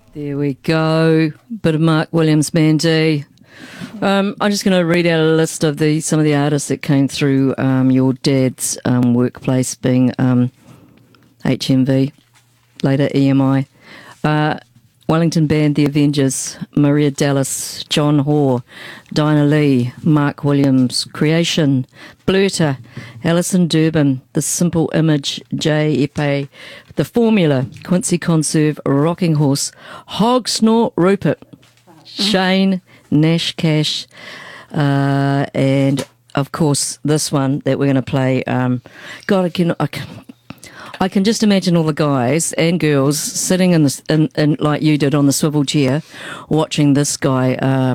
There we go. Bit of Mark Williams, Mandy. I'm just going to read out a list of some of the artists that came through your dad's workplace, being HMV, later EMI. Wellington Band, The Avengers, Maria Dallas, John Hoare, Dinah Lee, Mark Williams, Creation, Blurter, Alison Durbin, The Simple Image, J. Epe, The Formula, Quincy Conserve, Rocking Horse, Hog Snort Rupert, Shane, Nash Cash, and of course this one that we're going to play. God, I can just imagine all the guys and girls sitting in like you did on the swivel chair, watching this guy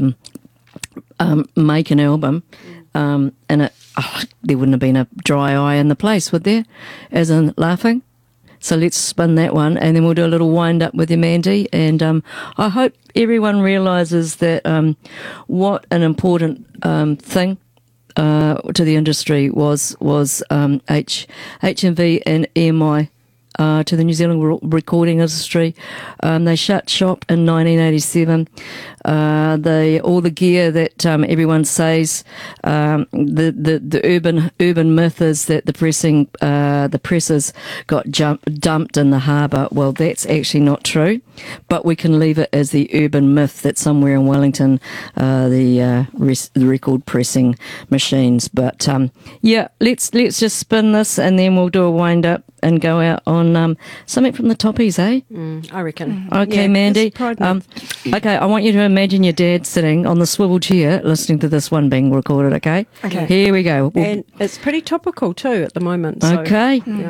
make an album, and there wouldn't have been a dry eye in the place, would there? As in laughing. So let's spin that one, and then we'll do a little wind up with you, Mandy. And I hope everyone realises that what an important thing to the industry was HMV and EMI to the New Zealand recording industry. They shut shop in 1987. All the gear that everyone says, the urban myth is that the presses got dumped in the harbour. Well, that's actually not true, but we can leave it as the urban myth that somewhere in Wellington the record pressing machines. But let's just spin this, and then we'll do a wind up and go out on something from the Toppies, eh? I reckon. Okay, yeah, Mandy. Okay, I want you to imagine your dad sitting on the swivel chair listening to this one being recorded, okay? Okay. Here we go. And it's pretty topical too at the moment. So, okay. Yeah.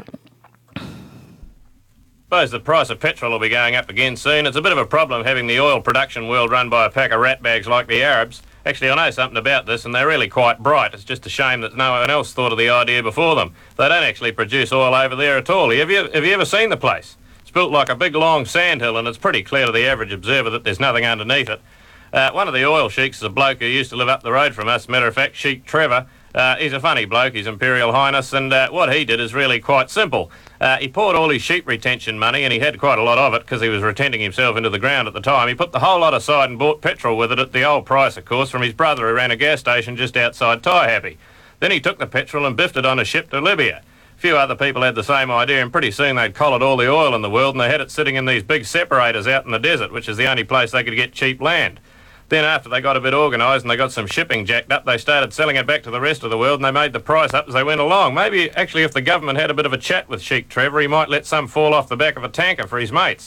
Suppose the price of petrol will be going up again soon. It's a bit of a problem having the oil production world run by a pack of ratbags like the Arabs. Actually, I know something about this, and they're really quite bright. It's just a shame that no one else thought of the idea before them. They don't actually produce oil over there at all. Have you ever seen the place? It's built like a big, long sandhill, and it's pretty clear to the average observer that there's nothing underneath it. One of the oil sheiks is a bloke who used to live up the road from us. Matter of fact, Sheik Trevor. He's a funny bloke, His Imperial Highness, and what he did is really quite simple. He poured all his sheep retention money, and he had quite a lot of it because he was retenting himself into the ground at the time. He put the whole lot aside and bought petrol with it at the old price, of course, from his brother who ran a gas station just outside Taihape. Then he took the petrol and biffed it on a ship to Libya. A few other people had the same idea, and pretty soon they'd collared all the oil in the world, and they had it sitting in these big separators out in the desert, which is the only place they could get cheap land. Then after they got a bit organised and they got some shipping jacked up, they started selling it back to the rest of the world, and they made the price up as they went along. Maybe, actually, if the government had a bit of a chat with Sheik Trevor, he might let some fall off the back of a tanker for his mates.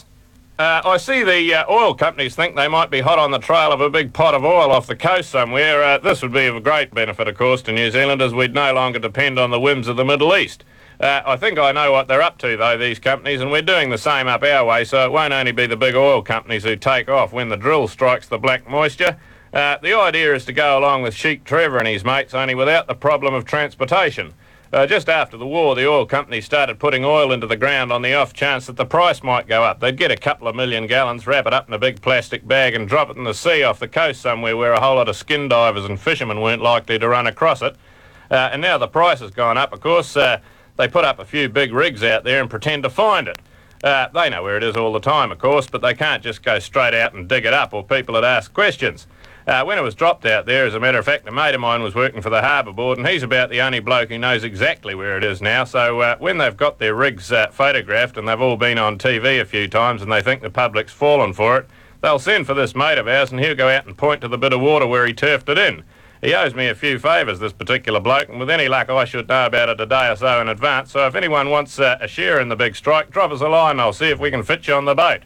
I see the oil companies think they might be hot on the trail of a big pot of oil off the coast somewhere. This would be of great benefit, of course, to New Zealand, as we'd no longer depend on the whims of the Middle East. I think I know what they're up to, though, these companies, and we're doing the same up our way, so it won't only be the big oil companies who take off when the drill strikes the black moisture. The idea is to go along with Sheik Trevor and his mates, only without the problem of transportation. Just after the war, the oil companies started putting oil into the ground on the off chance that the price might go up. They'd get a couple of million gallons, wrap it up in a big plastic bag and drop it in the sea off the coast somewhere where a whole lot of skin divers and fishermen weren't likely to run across it. And now the price has gone up, of course. They put up a few big rigs out there and pretend to find it. They know where it is all the time, of course, but they can't just go straight out and dig it up, or people would ask questions. When it was dropped out there, as a matter of fact, a mate of mine was working for the Harbour Board, and he's about the only bloke who knows exactly where it is now. So when they've got their rigs photographed, and they've all been on TV a few times, and they think the public's fallen for it, they'll send for this mate of ours, and he'll go out and point to the bit of water where he turfed it in. He owes me a few favours, this particular bloke, and with any luck I should know about it a day or so in advance. So if anyone wants a share in the big strike, drop us a line and I'll see if we can fit you on the boat.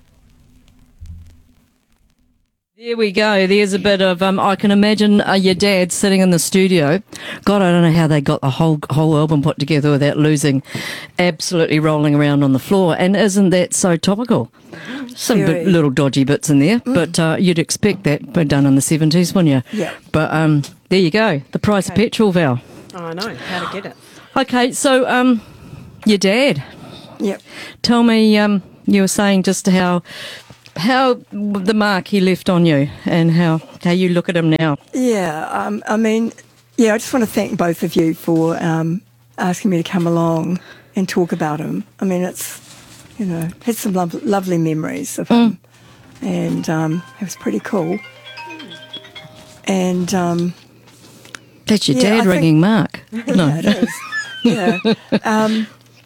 There we go. There's a bit of, I can imagine your dad sitting in the studio. God, I don't know how they got the whole album put together without losing, absolutely rolling around on the floor. And isn't that so topical? Some little dodgy bits in there, but you'd expect that done in the 70s, wouldn't you? Yeah. But there you go. The price of petrol, Val. Oh, I know how to get it. Okay, so your dad. Yep. Tell me, you were saying just how the mark he left on you and how you look at him now. Yeah, I just want to thank both of you for asking me to come along and talk about him. I mean, it's, had some lovely memories of him. and it was pretty cool. And That's your Yeah, dad I think- ringing Mark. No. yeah, it is. Yeah.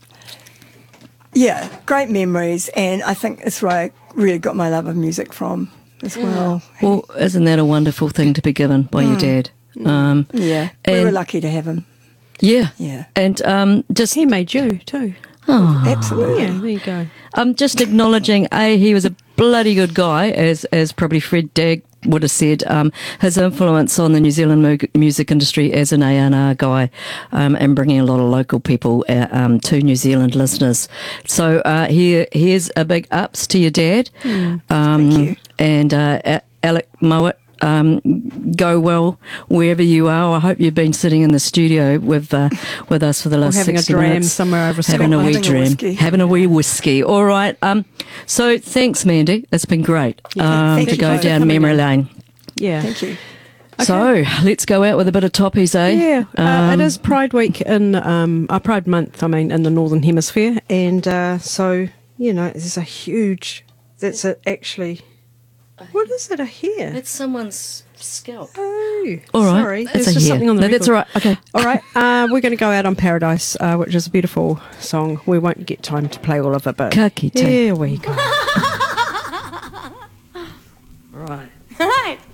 Yeah, great memories, and I think it's where I really got my love of music from as well. Well, isn't that a wonderful thing to be given by your dad? Yeah, we were and- lucky to have him. Yeah. Yeah. And just He made you too. Absolutely. Yeah, there you go. just acknowledging, he was a bloody good guy, as probably Fred Dagg would have said. His influence on the New Zealand music industry as an A&R guy, and bringing a lot of local people to New Zealand listeners. So here's a big ups to your dad. Thank you. And Alec Mowat. Go well wherever you are. I hope you've been sitting in the studio with us for the last having a 60 dram minutes. somewhere over having a wee Having a dram, whiskey. having a wee whiskey. All right. So thanks, Mandy. It's been great thank to you go both for down coming memory in. lane. Yeah. Thank you. So let's go out with a bit of toppies, eh? Yeah, it is Pride Week in Pride Month. I mean, in the Northern Hemisphere, and so there's a huge. That's actually. What is it? A hair? It's someone's scalp. Oh, All right. sorry. It's There's a just hair. something on the No, that's record. all right. Okay. All right. We're going to go out on Paradise, which is a beautiful song. We won't get time to play all of it, but Ka kite. here we go. Right. Right.